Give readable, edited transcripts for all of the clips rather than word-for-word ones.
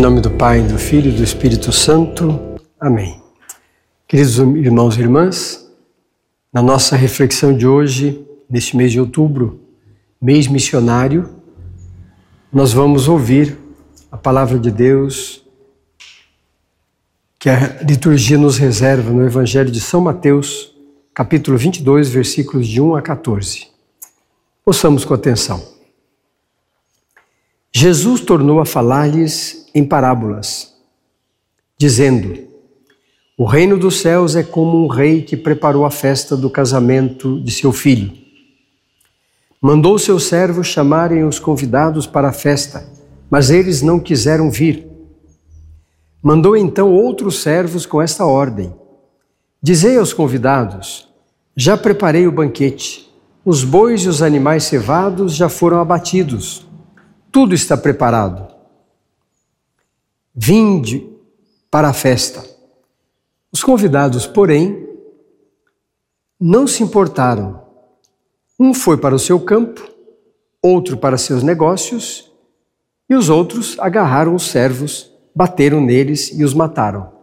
nome do Pai, do Filho e do Espírito Santo. Amém. Queridos irmãos e irmãs, na nossa reflexão de hoje, neste mês de outubro, mês missionário, nós vamos ouvir a palavra de Deus que a liturgia nos reserva no Evangelho de São Mateus, capítulo 22, versículos de 1 a 14. Ouçamos com atenção. Jesus tornou a falar-lhes em parábolas, dizendo: o reino dos céus é como um rei que preparou a festa do casamento de seu filho. Mandou seus servos chamarem os convidados para a festa, mas eles não quiseram vir. Mandou então outros servos com esta ordem: dizei aos convidados: já preparei o banquete, os bois e os animais cevados já foram abatidos, tudo está preparado. Vinde para a festa. Os convidados, porém, não se importaram. Um foi para o seu campo, outro para seus negócios, e os outros agarraram os servos, bateram neles e os mataram.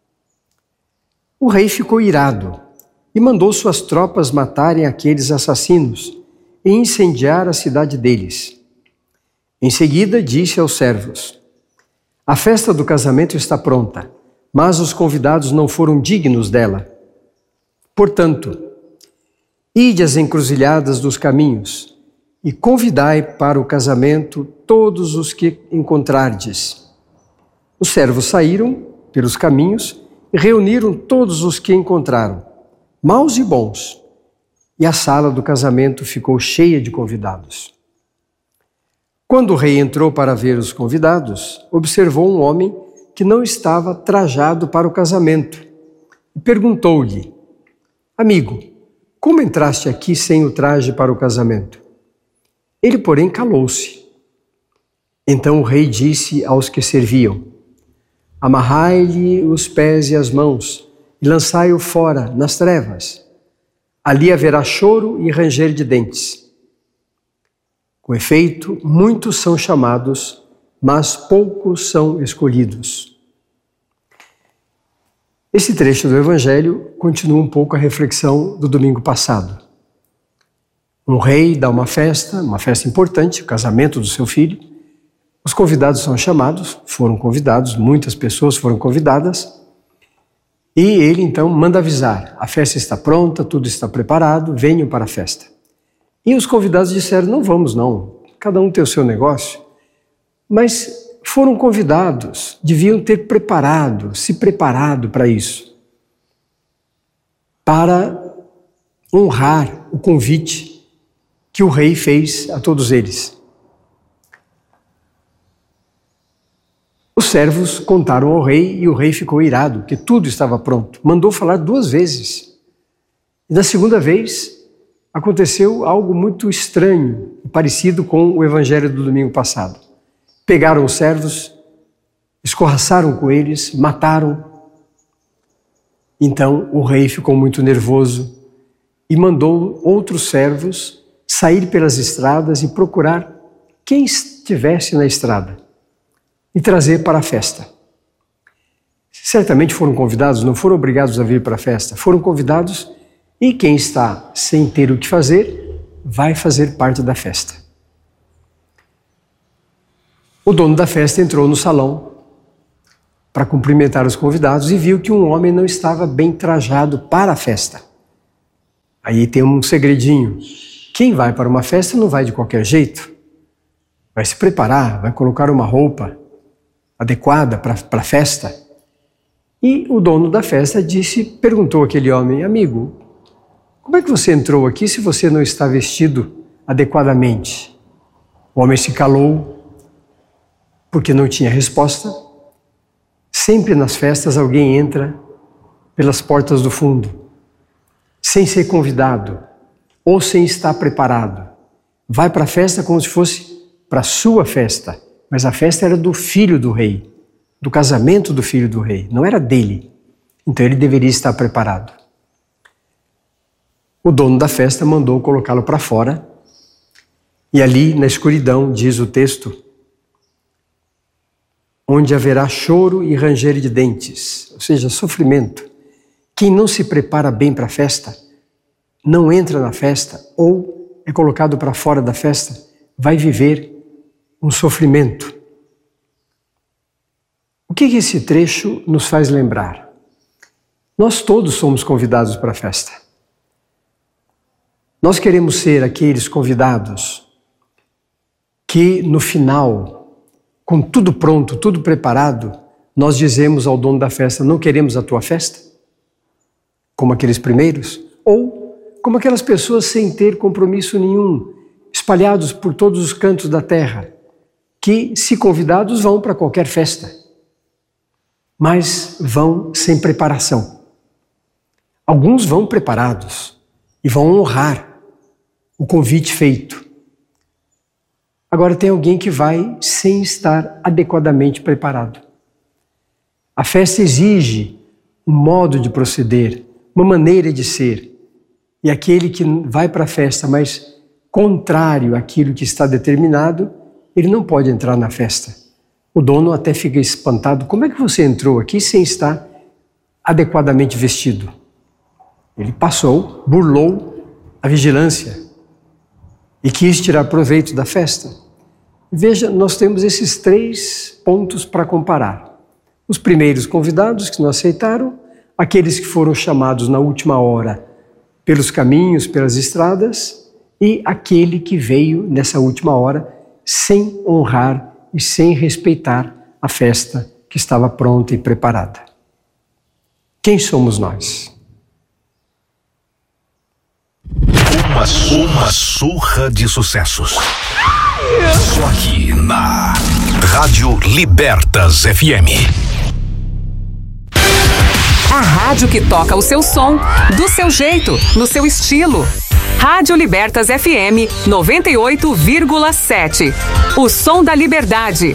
O rei ficou irado e mandou suas tropas matarem aqueles assassinos e incendiar a cidade deles. Em seguida disse aos servos: a festa do casamento está pronta, mas os convidados não foram dignos dela. Portanto, ide às encruzilhadas dos caminhos e convidai para o casamento todos os que encontrardes. Os servos saíram pelos caminhos e reuniram todos os que encontraram, maus e bons, e a sala do casamento ficou cheia de convidados. Quando o rei entrou para ver os convidados, observou um homem que não estava trajado para o casamento e perguntou-lhe: amigo, como entraste aqui sem o traje para o casamento? Ele, porém, calou-se. Então o rei disse aos que serviam: amarrai-lhe os pés e as mãos e lançai-o fora nas trevas. Ali haverá choro e ranger de dentes. Com efeito, muitos são chamados, mas poucos são escolhidos. Esse trecho do Evangelho continua um pouco a reflexão do domingo passado. Um rei dá uma festa importante, o casamento do seu filho. Os convidados são chamados, foram convidados, muitas pessoas foram convidadas. E ele então manda avisar: a festa está pronta, tudo está preparado, venham para a festa. E os convidados disseram: não vamos não, cada um tem o seu negócio. Mas foram convidados, deviam ter se preparado para isso, para honrar o convite que o rei fez a todos eles. Os servos contaram ao rei e o rei ficou irado, porque tudo estava pronto. Mandou falar 2 vezes. E na segunda vez, aconteceu algo muito estranho, parecido com o Evangelho do domingo passado. Pegaram os servos, escorraçaram com eles, mataram. Então o rei ficou muito nervoso e mandou outros servos sair pelas estradas e procurar quem estivesse na estrada e trazer para a festa. Certamente foram convidados, não foram obrigados a vir para a festa, foram convidados. E quem está sem ter o que fazer, vai fazer parte da festa. O dono da festa entrou no salão para cumprimentar os convidados e viu que um homem não estava bem trajado para a festa. Aí tem um segredinho. Quem vai para uma festa não vai de qualquer jeito. Vai se preparar, vai colocar uma roupa adequada para a festa. E o dono da festa perguntou àquele homem: amigo, como é que você entrou aqui se você não está vestido adequadamente? O homem se calou porque não tinha resposta. Sempre nas festas alguém entra pelas portas do fundo, sem ser convidado ou sem estar preparado. Vai para a festa como se fosse para a sua festa, mas a festa era do filho do rei, do casamento do filho do rei, não era dele. Então ele deveria estar preparado. O dono da festa mandou colocá-lo para fora e ali na escuridão, diz o texto, onde haverá choro e ranger de dentes, ou seja, sofrimento. Quem não se prepara bem para a festa, não entra na festa ou é colocado para fora da festa, vai viver um sofrimento. O que esse trecho nos faz lembrar? Nós todos somos convidados para a festa. Nós queremos ser aqueles convidados que no final, com tudo pronto, tudo preparado, nós dizemos ao dono da festa: não queremos a tua festa? Como aqueles primeiros? Ou como aquelas pessoas sem ter compromisso nenhum, espalhados por todos os cantos da terra, que, se convidados, vão para qualquer festa, mas vão sem preparação. Alguns vão preparados e vão honrar o convite feito. Agora tem alguém que vai sem estar adequadamente preparado. A festa exige um modo de proceder, uma maneira de ser. E aquele que vai para a festa, mas contrário àquilo que está determinado, ele não pode entrar na festa. O dono até fica espantado. Como é que você entrou aqui sem estar adequadamente vestido? Ele passou, burlou a vigilância e quis tirar proveito da festa. Veja, nós temos esses 3 pontos para comparar. Os primeiros convidados que não aceitaram, aqueles que foram chamados na última hora pelos caminhos, pelas estradas, e aquele que veio nessa última hora sem honrar e sem respeitar a festa que estava pronta e preparada. Quem somos nós? Uma surra de sucessos. Só aqui na Rádio Libertas FM. A rádio que toca o seu som, do seu jeito, no seu estilo. Rádio Libertas FM 98,7. O som da liberdade.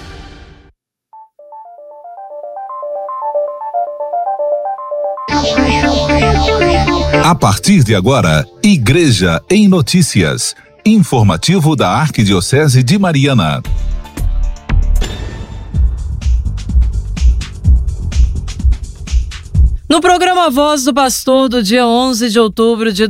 A partir de agora, Igreja em Notícias. Informativo da Arquidiocese de Mariana. No programa Voz do Pastor do dia 11 de outubro de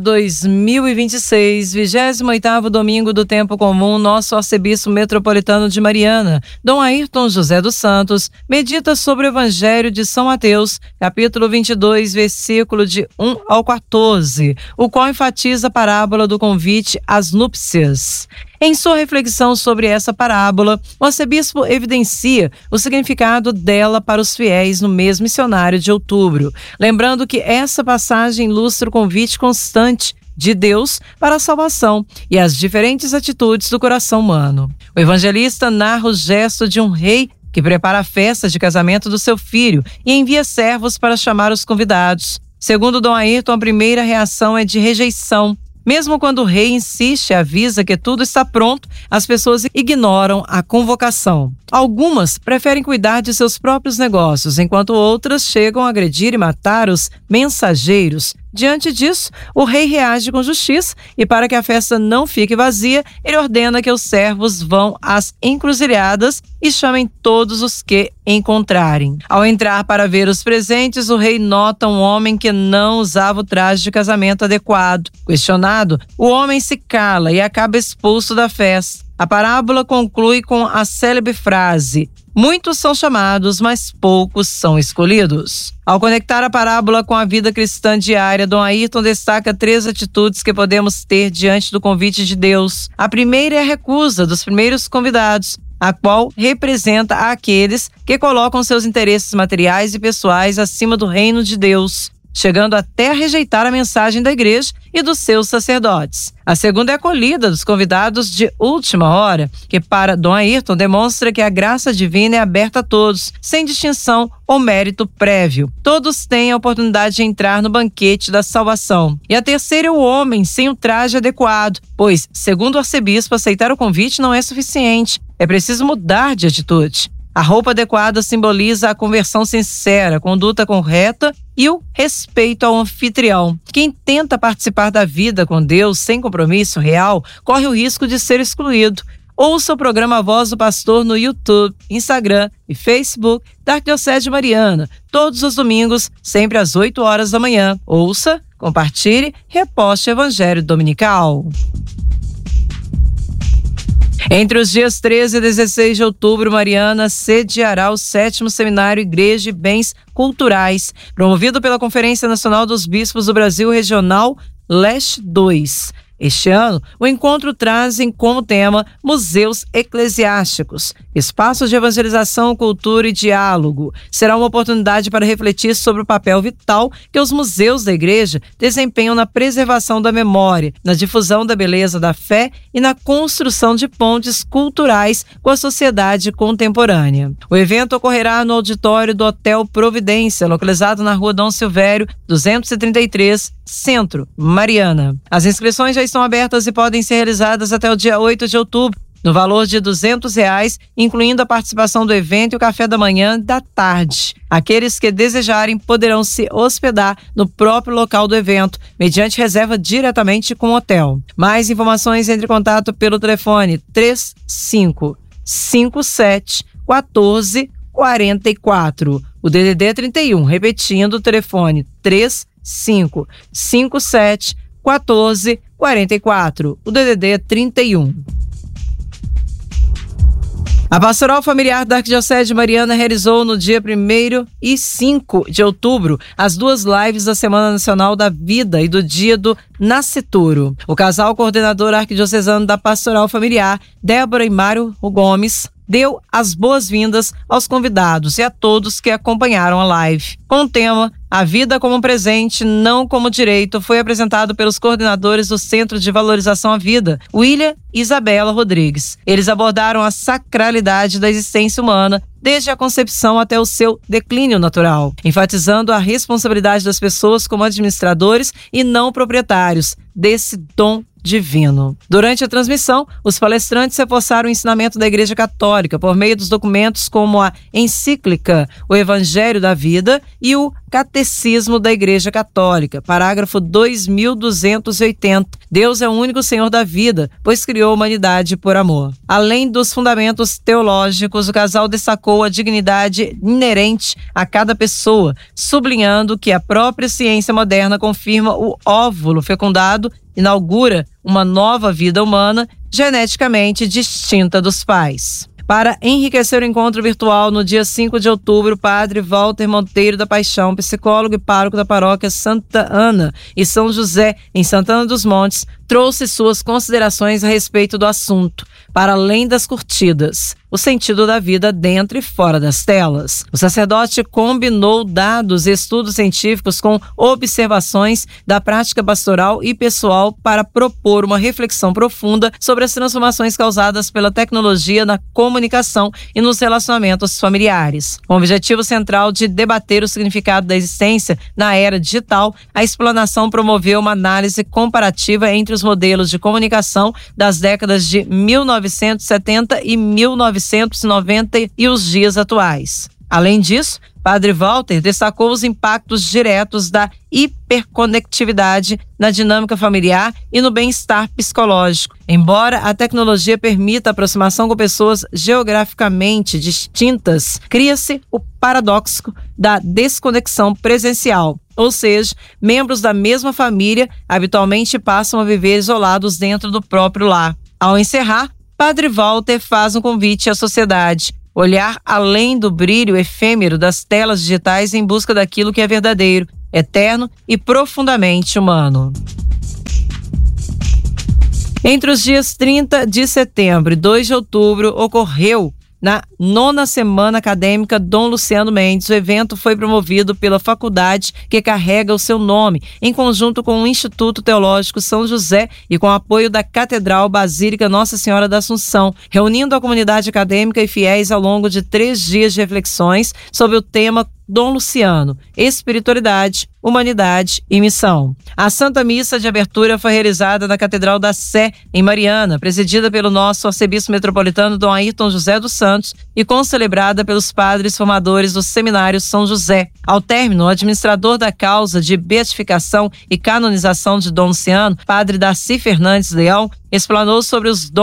2026, 28º domingo do tempo comum, nosso arcebispo metropolitano de Mariana, Dom Ayrton José dos Santos, medita sobre o Evangelho de São Mateus, capítulo 22, versículo de 1 ao 14, o qual enfatiza a parábola do convite às núpcias. Em sua reflexão sobre essa parábola, o arcebispo evidencia o significado dela para os fiéis no mês missionário de outubro, lembrando que essa passagem ilustra o convite constante de Deus para a salvação e as diferentes atitudes do coração humano. O evangelista narra o gesto de um rei que prepara a festa de casamento do seu filho e envia servos para chamar os convidados. Segundo Dom Ayrton, a primeira reação é de rejeição. Mesmo quando o rei insiste e avisa que tudo está pronto, as pessoas ignoram a convocação. Algumas preferem cuidar de seus próprios negócios, enquanto outras chegam a agredir e matar os mensageiros. Diante disso, o rei reage com justiça e, para que a festa não fique vazia, ele ordena que os servos vão às encruzilhadas e chamem todos os que encontrarem. Ao entrar para ver os presentes, o rei nota um homem que não usava o traje de casamento adequado. Questionado, o homem se cala e acaba expulso da festa. A parábola conclui com a célebre frase: muitos são chamados, mas poucos são escolhidos. Ao conectar a parábola com a vida cristã diária, Dom Ayrton destaca 3 atitudes que podemos ter diante do convite de Deus. A primeira é a recusa dos primeiros convidados, a qual representa aqueles que colocam seus interesses materiais e pessoais acima do reino de Deus, chegando até a rejeitar a mensagem da igreja e dos seus sacerdotes. A segunda é a acolhida dos convidados de última hora, que para Dom Ayrton demonstra que a graça divina é aberta a todos, sem distinção ou mérito prévio. Todos têm a oportunidade de entrar no banquete da salvação. E a terceira é o homem sem o traje adequado, pois, segundo o arcebispo, aceitar o convite não é suficiente. É preciso mudar de atitude. A roupa adequada simboliza a conversão sincera, a conduta correta e o respeito ao anfitrião. Quem tenta participar da vida com Deus sem compromisso real corre o risco de ser excluído. Ouça o programa Voz do Pastor no YouTube, Instagram e Facebook da Arquidiocese de Mariana, todos os domingos, sempre às 8 horas da manhã. Ouça, compartilhe, reposte o Evangelho Dominical. Entre os dias 13 e 16 de outubro, Mariana sediará o 7º Seminário Igreja e Bens Culturais, promovido pela Conferência Nacional dos Bispos do Brasil Regional Leste 2. Este ano, o encontro traz como tema Museus Eclesiásticos, espaços de evangelização, cultura e diálogo. Será uma oportunidade para refletir sobre o papel vital que os museus da igreja desempenham na preservação da memória, na difusão da beleza da fé e na construção de pontes culturais com a sociedade contemporânea. O evento ocorrerá no auditório do Hotel Providência, localizado na Rua Dom Silvério, 233, Centro, Mariana. As inscrições já estão abertas e podem ser realizadas até o dia 8 de outubro, no valor de R$200, incluindo a participação do evento e o café da manhã e da tarde. Aqueles que desejarem poderão se hospedar no próprio local do evento, mediante reserva diretamente com o hotel. Mais informações, entre em contato pelo telefone 3557 1444. O DDD é 31, repetindo o telefone 3557 1444. O DDD é 31. A Pastoral Familiar da Arquidiocese de Mariana realizou no dia 1º e 5 de outubro as 2 lives da Semana Nacional da Vida e do Dia do Nascituro. O casal coordenador arquidiocesano da Pastoral Familiar, Débora e Mário Gomes, deu as boas-vindas aos convidados e a todos que acompanharam a live. Com o tema A Vida como Presente, Não como Direito, foi apresentado pelos coordenadores do Centro de Valorização à Vida, William e Isabela Rodrigues. Eles abordaram a sacralidade da existência humana desde a concepção até o seu declínio natural, enfatizando a responsabilidade das pessoas como administradores e não proprietários desse dom divino. Durante a transmissão, os palestrantes reforçaram o ensinamento da Igreja Católica por meio dos documentos como a encíclica O Evangelho da Vida e o Catecismo da Igreja Católica, parágrafo 2280. Deus é o único Senhor da vida, pois criou a humanidade por amor. Além dos fundamentos teológicos, o casal destacou a dignidade inerente a cada pessoa, sublinhando que a própria ciência moderna confirma o óvulo fecundado inaugura uma nova vida humana geneticamente distinta dos pais. Para enriquecer o encontro virtual, no dia 5 de outubro, o padre Walter Monteiro da Paixão, psicólogo e pároco da paróquia Santa Ana e São José, em Santana dos Montes, trouxe suas considerações a respeito do assunto, para além das curtidas, o sentido da vida dentro e fora das telas. O sacerdote combinou dados e estudos científicos com observações da prática pastoral e pessoal para propor uma reflexão profunda sobre as transformações causadas pela tecnologia na comunicação e nos relacionamentos familiares. Com o objetivo central de debater o significado da existência na era digital, a explanação promoveu uma análise comparativa entre os modelos de comunicação das décadas de 1970 e 1990 e os dias atuais. Além disso, Padre Walter destacou os impactos diretos da hiperconectividade na dinâmica familiar e no bem-estar psicológico. Embora a tecnologia permita a aproximação com pessoas geograficamente distintas, cria-se o paradoxo da desconexão presencial, ou seja, membros da mesma família habitualmente passam a viver isolados dentro do próprio lar. Ao encerrar, Padre Walter faz um convite à sociedade: olhar além do brilho efêmero das telas digitais em busca daquilo que é verdadeiro, eterno e profundamente humano. Entre os dias 30 de setembro e 2 de outubro, ocorreu na 9ª Semana Acadêmica Dom Luciano Mendes. O evento foi promovido pela faculdade que carrega o seu nome, em conjunto com o Instituto Teológico São José e com apoio da Catedral Basílica Nossa Senhora da Assunção, reunindo a comunidade acadêmica e fiéis ao longo de 3 dias de reflexões sobre o tema Dom Luciano, Espiritualidade, Humanidade e Missão. A Santa Missa de abertura foi realizada na Catedral da Sé, em Mariana, presidida pelo nosso arcebispo metropolitano Dom Ayrton José dos Santos e concelebrada pelos padres formadores do Seminário São José. Ao término, o administrador da causa de beatificação e canonização de Dom Luciano, padre Darcy Fernandes Leão, explanou sobre os dons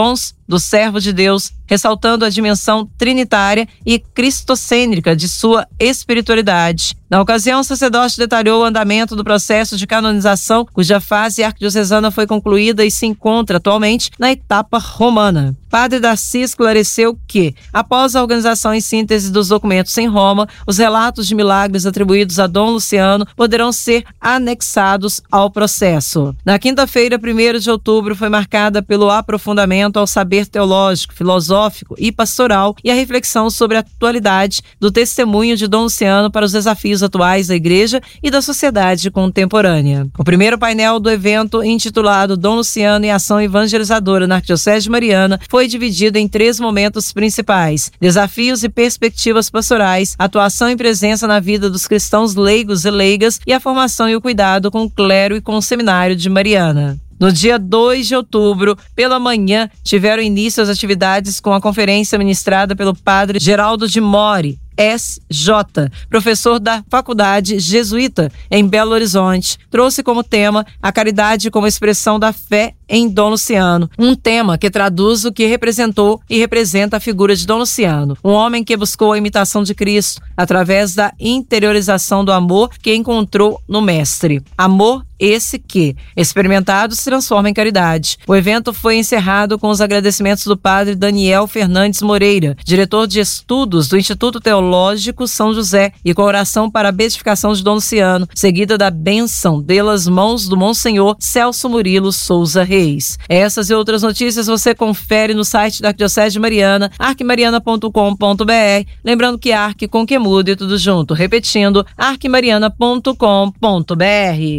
do servo de Deus, ressaltando a dimensão trinitária e cristocêntrica de sua espiritualidade. Na ocasião, o sacerdote detalhou o andamento do processo de canonização, cuja fase arquidiocesana foi concluída e se encontra atualmente na etapa romana. Padre Darcy esclareceu que, após a organização em síntese dos documentos em Roma, os relatos de milagres atribuídos a Dom Luciano poderão ser anexados ao processo. Na quinta-feira, 1º de outubro, foi marcada pelo aprofundamento ao saber teológico, filosófico e pastoral e a reflexão sobre a atualidade do testemunho de Dom Luciano para os desafios atuais da Igreja e da sociedade contemporânea. O primeiro painel do evento, intitulado Dom Luciano e Ação Evangelizadora na Arquidiocese de Mariana, foi dividido em 3 momentos principais: desafios e perspectivas pastorais, atuação e presença na vida dos cristãos leigos e leigas e a formação e o cuidado com o clero e com o seminário de Mariana. No dia 2 de outubro, pela manhã, tiveram início as atividades com a conferência ministrada pelo padre Geraldo de Mori, S.J., professor da Faculdade Jesuíta em Belo Horizonte. Trouxe como tema a caridade como expressão da fé em Dom Luciano, um tema que traduz o que representou e representa a figura de Dom Luciano, um homem que buscou a imitação de Cristo através da interiorização do amor que encontrou no Mestre. Amor esse que, experimentado, se transforma em caridade. O evento foi encerrado com os agradecimentos do padre Daniel Fernandes Moreira, diretor de estudos do Instituto Teológico São José, e com a oração para a beatificação de Dom Luciano, seguida da bênção pelas mãos do Monsenhor Celso Murilo Souza Reis. Essas e outras notícias você confere no site da Arquidiocese de Mariana, arquimariana.com.br, lembrando que arque com que muda e tudo junto, repetindo, arquimariana.com.br.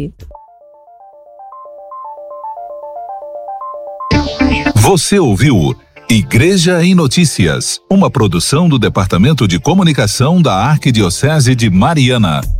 Você ouviu Igreja em Notícias, uma produção do Departamento de Comunicação da Arquidiocese de Mariana.